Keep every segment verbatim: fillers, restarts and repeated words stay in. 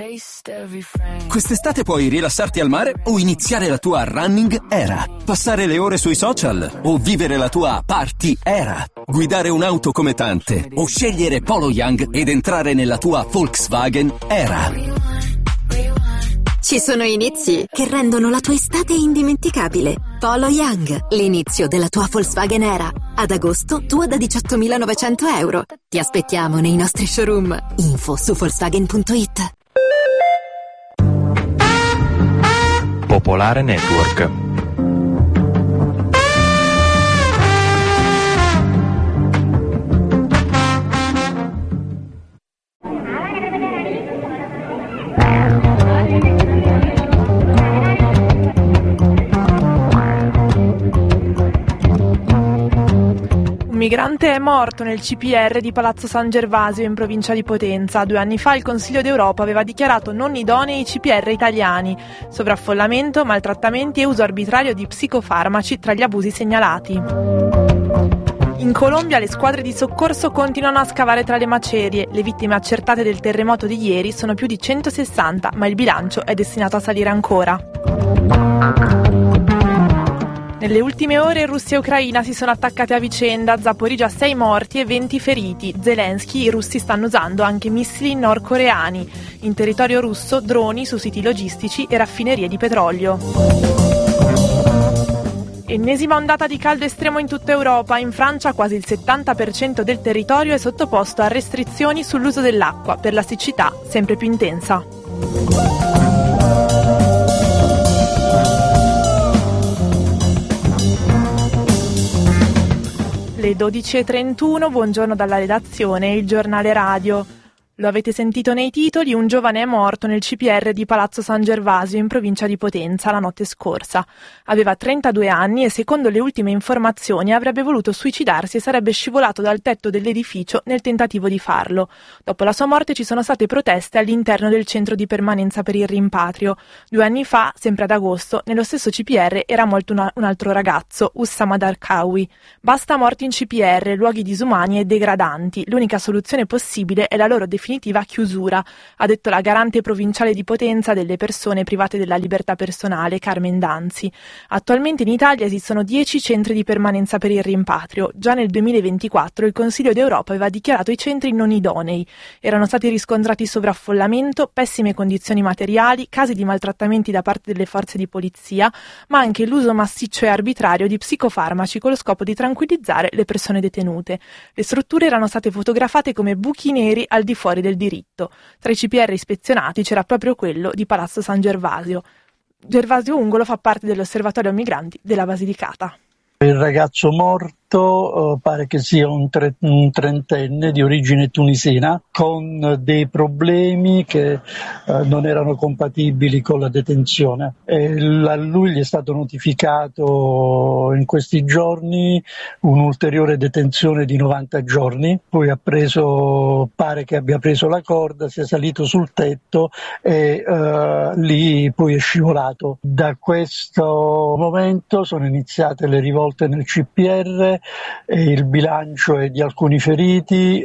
Quest'estate puoi rilassarti al mare o iniziare la tua running era, passare le ore sui social o vivere la tua party era, guidare un'auto come tante o scegliere Polo Young ed entrare nella tua Volkswagen era. Ci sono inizi che rendono la tua estate indimenticabile. Polo Young, l'inizio della tua Volkswagen era. Ad agosto, tua da diciottomilanovecento euro. Ti aspettiamo nei nostri showroom. Info su Volkswagen punto it. Popolare Network. Un migrante è morto nel C P R di Palazzo San Gervasio in provincia di Potenza. Due anni fa il Consiglio d'Europa aveva dichiarato non idonei i C P R italiani. Sovraffollamento, maltrattamenti e uso arbitrario di psicofarmaci tra gli abusi segnalati. In Colombia le squadre di soccorso continuano a scavare tra le macerie. Le vittime accertate del terremoto di ieri sono più di centosessanta, ma il bilancio è destinato a salire ancora. Nelle ultime ore Russia e Ucraina si sono attaccate a vicenda, Zaporizhzhia sei morti e venti feriti. Zelensky, i russi stanno usando anche missili nordcoreani. In territorio russo droni su siti logistici e raffinerie di petrolio. Ennesima ondata di caldo estremo in tutta Europa. In Francia quasi il settanta per cento del territorio è sottoposto a restrizioni sull'uso dell'acqua per la siccità sempre più intensa. Le dodici e trentuno, buongiorno dalla redazione, il giornale radio. Lo avete sentito nei titoli, un giovane è morto nel C P R di Palazzo San Gervasio in provincia di Potenza la notte scorsa. Aveva trentadue anni e secondo le ultime informazioni avrebbe voluto suicidarsi e sarebbe scivolato dal tetto dell'edificio nel tentativo di farlo. Dopo la sua morte ci sono state proteste all'interno del centro di permanenza per il rimpatrio. Due anni fa, sempre ad agosto, nello stesso C P R era morto una, un altro ragazzo, Ussama Darqawi. Basta morti in C P R, luoghi disumani e degradanti. L'unica soluzione possibile è la loro definitiva chiusura, ha detto la garante provinciale di Potenza delle persone private della libertà personale, Carmen Danzi. Attualmente in Italia esistono dieci centri di permanenza per il rimpatrio. Già nel duemilaventiquattro il Consiglio d'Europa aveva dichiarato i centri non idonei. Erano stati riscontrati sovraffollamento, pessime condizioni materiali, casi di maltrattamenti da parte delle forze di polizia, ma anche l'uso massiccio e arbitrario di psicofarmaci con lo scopo di tranquillizzare le persone detenute. Le strutture erano state fotografate come buchi neri al di fuori del diritto. Tra i C P R ispezionati c'era proprio quello di Palazzo San Gervasio. Gervasio Ungolo fa parte dell'Osservatorio Migranti della Basilicata. Il ragazzo morto uh, pare che sia un, tre, un trentenne di origine tunisina con dei problemi che uh, non erano compatibili con la detenzione. E a lui gli è stato notificato in questi giorni un'ulteriore detenzione di novanta giorni, poi ha preso, pare che abbia preso la corda, si è salito sul tetto e uh, lì poi è scivolato. Da questo momento sono iniziate le rivolte nel C P R e il bilancio è di alcuni feriti,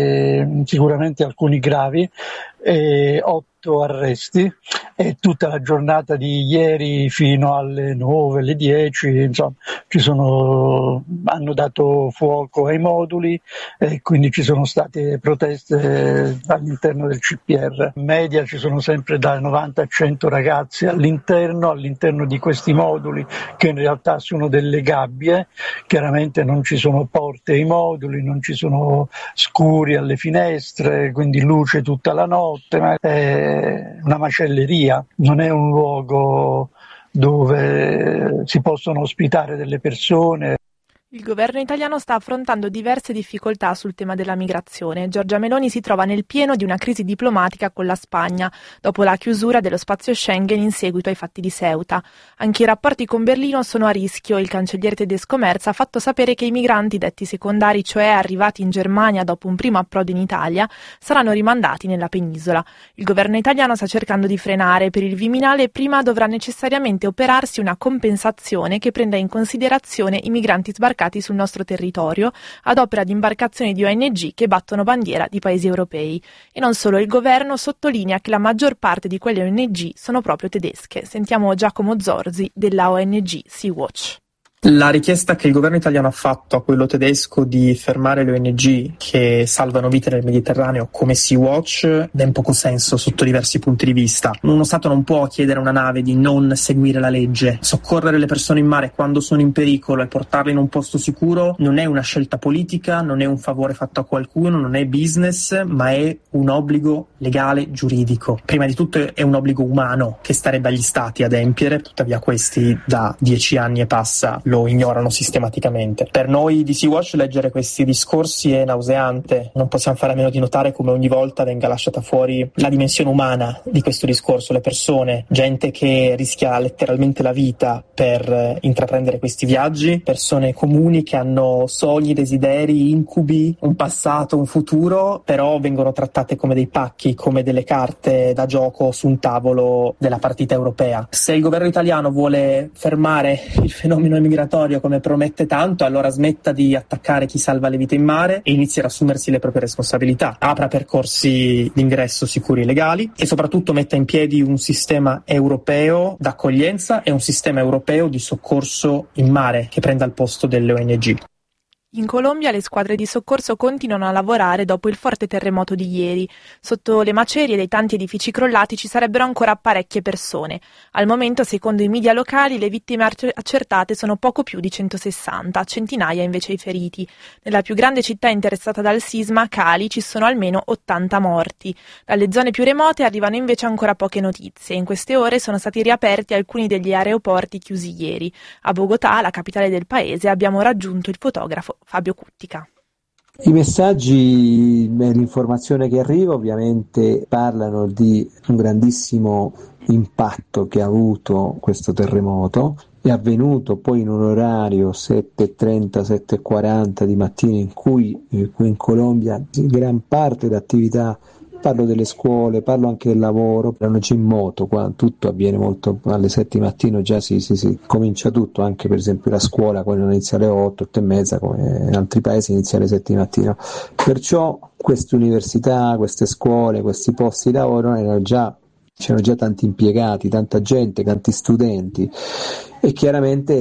e sicuramente alcuni gravi, e otto arresti, e tutta la giornata di ieri fino alle nove, alle dieci, insomma, ci sono, hanno dato fuoco ai moduli e quindi ci sono state proteste all'interno del C P R. In media ci sono sempre da novanta a cento ragazzi all'interno, all'interno di questi moduli che in realtà sono delle gabbie, chiaramente non ci sono porte ai moduli, non ci sono scuri alle finestre, quindi luce tutta la notte, ma è una macelleria, non è un luogo dove si possono ospitare delle persone. Il governo italiano sta affrontando diverse difficoltà sul tema della migrazione. Giorgia Meloni si trova nel pieno di una crisi diplomatica con la Spagna, dopo la chiusura dello spazio Schengen in seguito ai fatti di Ceuta. Anche i rapporti con Berlino sono a rischio. Il cancelliere tedesco Merz ha fatto sapere che i migranti detti secondari, cioè arrivati in Germania dopo un primo approdo in Italia, saranno rimandati nella penisola. Il governo italiano sta cercando di frenare. Per il Viminale prima dovrà necessariamente operarsi una compensazione che prenda in considerazione i migranti sbarcati sbarcati sul nostro territorio ad opera di imbarcazioni di O N G che battono bandiera di paesi europei. E non solo, il governo sottolinea che la maggior parte di quelle O N G sono proprio tedesche. Sentiamo Giacomo Zorzi della O N G Sea-Watch. La richiesta che il governo italiano ha fatto a quello tedesco di fermare le O N G che salvano vite nel Mediterraneo come Sea-Watch ha ben poco senso sotto diversi punti di vista. Uno Stato non può chiedere a una nave di non seguire la legge. Soccorrere le persone in mare quando sono in pericolo e portarle in un posto sicuro non è una scelta politica, non è un favore fatto a qualcuno, non è business, ma è un obbligo legale giuridico. Prima di tutto è un obbligo umano che starebbe agli Stati adempiere, tuttavia questi da dieci anni e passa lo ignorano sistematicamente. Per noi di Sea-Watch leggere questi discorsi è nauseante. Non possiamo fare a meno di notare come ogni volta venga lasciata fuori la dimensione umana di questo discorso, le persone, gente che rischia letteralmente la vita per intraprendere questi viaggi, persone comuni che hanno sogni, desideri, incubi, un passato, un futuro, però vengono trattate come dei pacchi, come delle carte da gioco su un tavolo della partita europea. Se il governo italiano vuole fermare il fenomeno immigratorio come promette tanto, allora smetta di attaccare chi salva le vite in mare e inizi ad assumersi le proprie responsabilità. Apra percorsi d'ingresso sicuri e legali e soprattutto metta in piedi un sistema europeo d'accoglienza e un sistema europeo di soccorso in mare che prenda il posto delle O N G. In Colombia le squadre di soccorso continuano a lavorare dopo il forte terremoto di ieri. Sotto le macerie dei tanti edifici crollati ci sarebbero ancora parecchie persone. Al momento, secondo i media locali, le vittime accertate sono poco più di centosessanta, centinaia invece i feriti. Nella più grande città interessata dal sisma, Cali, ci sono almeno ottanta morti. Dalle zone più remote arrivano invece ancora poche notizie. In queste ore sono stati riaperti alcuni degli aeroporti chiusi ieri. A Bogotà, la capitale del paese, abbiamo raggiunto il fotografo Fabio Cuttica. I messaggi e l'informazione che arriva ovviamente parlano di un grandissimo impatto che ha avuto questo terremoto. È avvenuto poi in un orario sette e trenta, sette e quaranta di mattina in cui eh, qui in Colombia gran parte dell'attività, parlo delle scuole, parlo anche del lavoro, erano già in moto, qua tutto avviene molto alle sette di mattino, già si, si, si comincia tutto, anche per esempio la scuola quando inizia alle otto, otto e mezza, come in altri paesi inizia alle sette di mattino. Perciò queste università, queste scuole, questi posti di lavoro erano già, c'erano già tanti impiegati, tanta gente, tanti studenti e chiaramente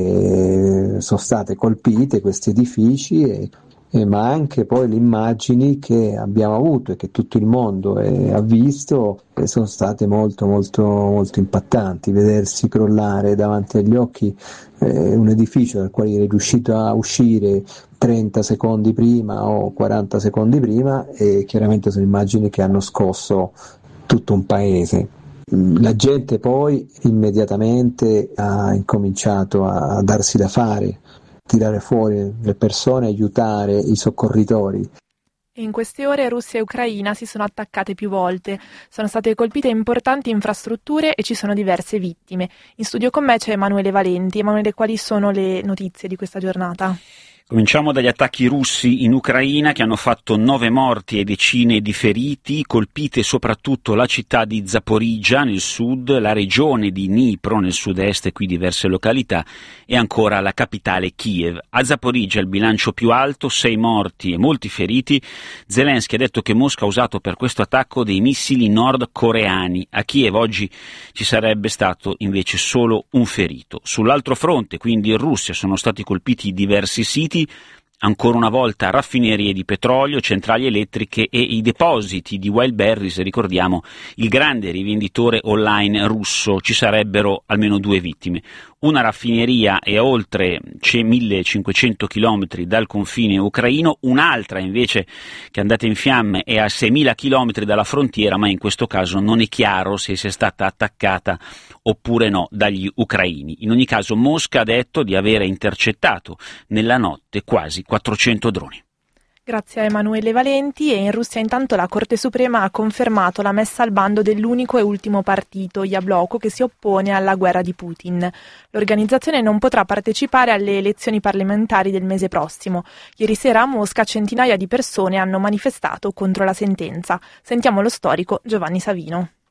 eh, sono state colpite questi edifici e Eh, ma anche poi le immagini che abbiamo avuto e che tutto il mondo eh, ha visto eh, sono state molto molto molto impattanti. Vedersi crollare davanti agli occhi eh, un edificio dal quale eri riuscito a uscire trenta secondi prima o quaranta secondi prima e chiaramente sono immagini che hanno scosso tutto un paese. La gente poi immediatamente ha incominciato a darsi da fare, tirare fuori le persone, aiutare i soccorritori. In queste ore Russia e Ucraina si sono attaccate più volte, sono state colpite importanti infrastrutture e ci sono diverse vittime. In studio con me c'è Emanuele Valenti. Emanuele, quali sono le notizie di questa giornata? Cominciamo dagli attacchi russi in Ucraina che hanno fatto nove morti e decine di feriti, colpite soprattutto la città di Zaporizhzhia nel sud, la regione di Dnipro nel sud-est e qui diverse località e ancora la capitale Kiev. A Zaporizhzhia il bilancio più alto, sei morti e molti feriti. Zelensky ha detto che Mosca ha usato per questo attacco dei missili nordcoreani. A Kiev oggi ci sarebbe stato invece solo un ferito. Sull'altro fronte, quindi in Russia, sono stati colpiti diversi siti, ancora una volta raffinerie di petrolio, centrali elettriche e i depositi di Wildberries, ricordiamo il grande rivenditore online russo. Ci sarebbero almeno due vittime. Una raffineria è a oltre millecinquecento chilometri dal confine ucraino, un'altra invece che è andata in fiamme è a seimila chilometri dalla frontiera, ma in questo caso non è chiaro se sia stata attaccata oppure no dagli ucraini. In ogni caso Mosca ha detto di avere intercettato nella notte quasi quattrocento droni. Grazie a Emanuele Valenti. E in Russia intanto la Corte Suprema ha confermato la messa al bando dell'unico e ultimo partito, Yabloko, che si oppone alla guerra di Putin. L'organizzazione non potrà partecipare alle elezioni parlamentari del mese prossimo. Ieri sera a Mosca centinaia di persone hanno manifestato contro la sentenza. Sentiamo lo storico Giovanni Savino.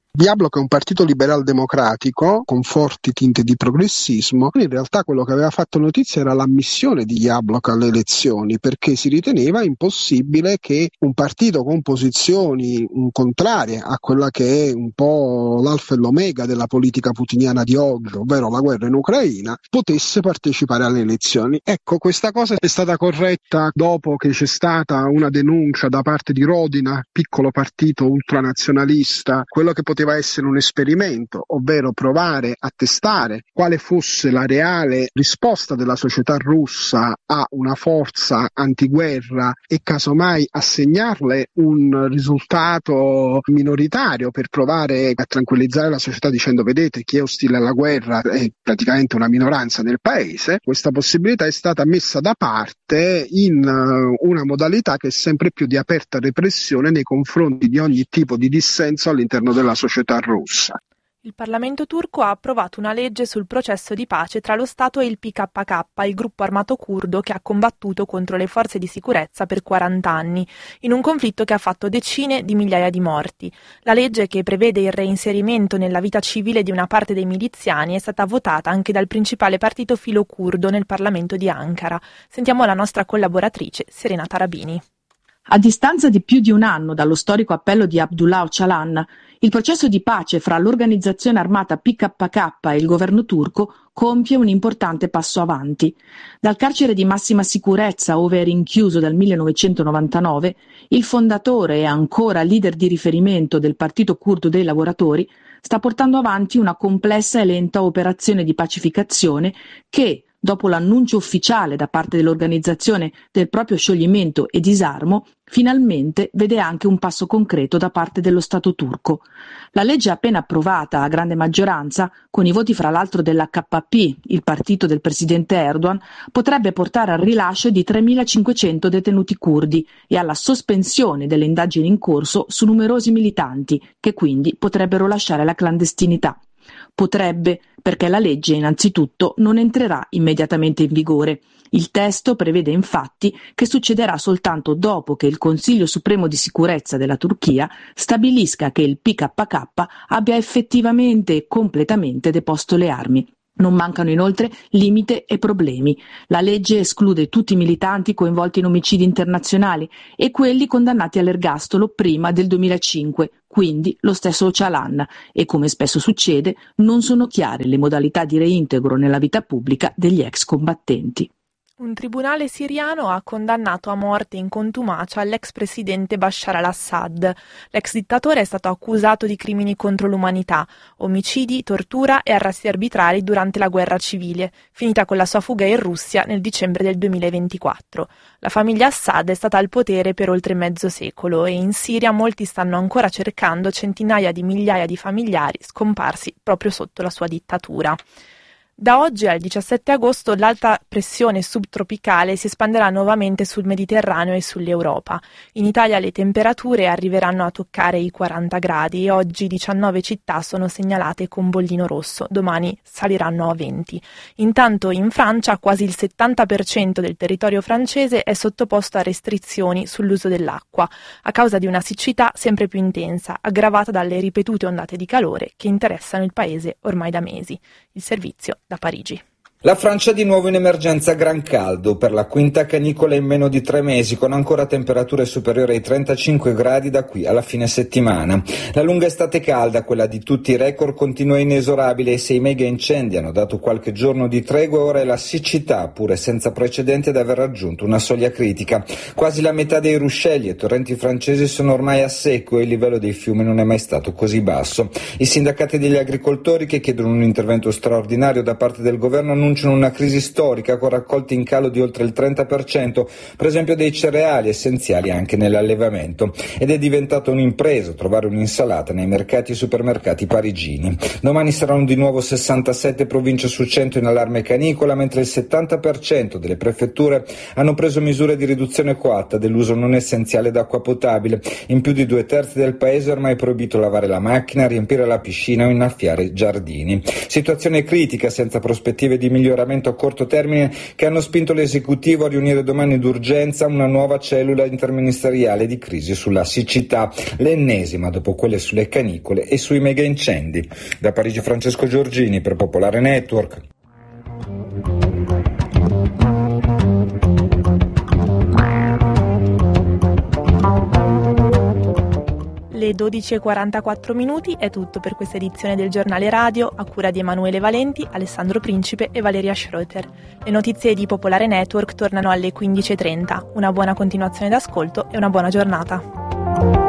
Jablok è un partito liberal democratico con forti tinte di progressismo. In realtà quello che aveva fatto notizia era l'ammissione di Jablok alle elezioni, perché si riteneva impossibile che un partito con posizioni contrarie a quella che è un po' l'alfa e l'omega della politica putiniana di oggi, ovvero la guerra in Ucraina, potesse partecipare alle elezioni. Ecco, questa cosa è stata corretta dopo che c'è stata una denuncia da parte di Rodina, piccolo partito ultranazionalista, quello che poteva essere un esperimento, ovvero provare a testare quale fosse la reale risposta della società russa a una forza antiguerra e casomai assegnarle un risultato minoritario per provare a tranquillizzare la società dicendo: vedete, chi è ostile alla guerra è praticamente una minoranza nel paese. Questa possibilità è stata messa da parte in una modalità che è sempre più di aperta repressione nei confronti di ogni tipo di dissenso all'interno della società russa. Il Parlamento turco ha approvato una legge sul processo di pace tra lo Stato e il P K K, il gruppo armato curdo che ha combattuto contro le forze di sicurezza per quaranta anni, in un conflitto che ha fatto decine di migliaia di morti. La legge, che prevede il reinserimento nella vita civile di una parte dei miliziani, è stata votata anche dal principale partito filo-curdo nel Parlamento di Ankara. Sentiamo la nostra collaboratrice Serena Tarabini. A distanza di più di un anno dallo storico appello di Abdullah Öcalan, il processo di pace fra l'organizzazione armata P K K e il governo turco compie un importante passo avanti. Dal carcere di massima sicurezza, ove è rinchiuso dal millenovecentonovantanove, il fondatore e ancora leader di riferimento del Partito Curdo dei Lavoratori sta portando avanti una complessa e lenta operazione di pacificazione che, dopo l'annuncio ufficiale da parte dell'organizzazione del proprio scioglimento e disarmo, finalmente vede anche un passo concreto da parte dello Stato turco. La legge appena approvata a grande maggioranza, con i voti fra l'altro dell'H P P, il partito del presidente Erdogan, potrebbe portare al rilascio di tremilacinquecento detenuti curdi e alla sospensione delle indagini in corso su numerosi militanti, che quindi potrebbero lasciare la clandestinità. Potrebbe, perché la legge innanzitutto non entrerà immediatamente in vigore. Il testo prevede infatti che succederà soltanto dopo che il Consiglio Supremo di Sicurezza della Turchia stabilisca che il P K K abbia effettivamente e completamente deposto le armi. Non mancano inoltre limiti e problemi. La legge esclude tutti i militanti coinvolti in omicidi internazionali e quelli condannati all'ergastolo prima del duemilacinque, quindi lo stesso Öcalan, e come spesso succede non sono chiare le modalità di reintegro nella vita pubblica degli ex combattenti. Un tribunale siriano ha condannato a morte in contumacia l'ex presidente Bashar al-Assad. L'ex dittatore è stato accusato di crimini contro l'umanità, omicidi, tortura e arresti arbitrari durante la guerra civile, finita con la sua fuga in Russia nel dicembre del duemilaventiquattro. La famiglia Assad è stata al potere per oltre mezzo secolo e in Siria molti stanno ancora cercando centinaia di migliaia di familiari scomparsi proprio sotto la sua dittatura. Da oggi al diciassette agosto l'alta pressione subtropicale si espanderà nuovamente sul Mediterraneo e sull'Europa. In Italia le temperature arriveranno a toccare i quaranta gradi e oggi diciannove città sono segnalate con bollino rosso, domani saliranno a venti. Intanto in Francia quasi il settanta per cento del territorio francese è sottoposto a restrizioni sull'uso dell'acqua, a causa di una siccità sempre più intensa, aggravata dalle ripetute ondate di calore che interessano il paese ormai da mesi. Il servizio da Parigi. La Francia di nuovo in emergenza gran caldo, per la quinta canicola in meno di tre mesi, con ancora temperature superiori ai trentacinque gradi da qui alla fine settimana. La lunga estate calda, quella di tutti i record, continua inesorabile e se i mega incendi hanno dato qualche giorno di tregua, ora è la siccità, pure senza precedenti, ad aver raggiunto una soglia critica. Quasi la metà dei ruscelli e torrenti francesi sono ormai a secco e il livello dei fiumi non è mai stato così basso. I sindacati degli agricoltori, che chiedono un intervento straordinario da parte del governo, annunciano una crisi storica con raccolti in calo di oltre il trenta per cento, per esempio dei cereali essenziali anche nell'allevamento, ed è diventato un'impresa trovare un'insalata nei mercati e supermercati parigini. Domani saranno di nuovo sessantasette province su cento in allarme canicola, mentre il settanta per cento delle prefetture hanno preso misure di riduzione coatta dell'uso non essenziale d'acqua potabile. In più di due terzi del paese è ormai proibito lavare la macchina, riempire la piscina o innaffiare giardini. Situazione critica senza prospettive di miglioramento miglioramento a corto termine che hanno spinto l'esecutivo a riunire domani d'urgenza una nuova cellula interministeriale di crisi sulla siccità, l'ennesima dopo quelle sulle canicole e sui mega incendi. Da Parigi Francesco Giorgini per Popolare Network. Le dodici e quarantaquattro minuti è tutto per questa edizione del Giornale Radio a cura di Emanuele Valenti, Alessandro Principe e Valeria Schroeter. Le notizie di Popolare Network tornano alle quindici e trenta. Una buona continuazione d'ascolto e una buona giornata.